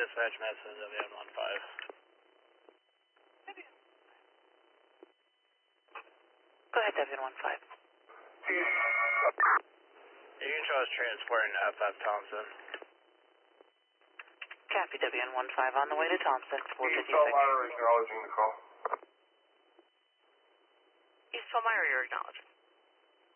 dispatch message WN15. Go ahead, WN15. You can show us transporting FF Thompson. Copy, WN15 on the way to Thompson, 456. East Elmira acknowledging the call. East Elmira, you're acknowledging.